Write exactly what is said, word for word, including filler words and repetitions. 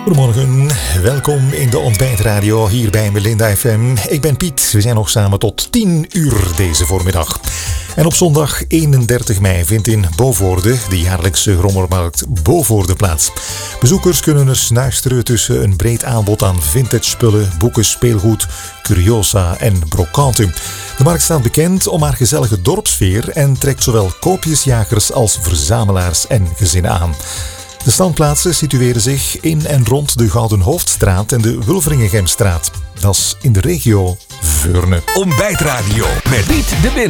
Goedemorgen, welkom in de ontbijtradio hier bij Melinda F M. Ik ben Piet, we zijn nog samen tot tien uur deze voormiddag. En op zondag eenendertig mei vindt in Bovoorde de jaarlijkse Grommermarkt Bovoorde plaats. Bezoekers kunnen er snuisteren tussen een breed aanbod aan vintage spullen, boeken, speelgoed, curiosa en brokanten. De markt staat bekend om haar gezellige dorpsfeer en trekt zowel koopjesjagers als verzamelaars en gezinnen aan. De standplaatsen situeren zich in en rond de Gouden Hoofdstraat en de Wulveringengemstraat. Dat is in de regio Veurne. Ontbijtradio met Piet de Winner.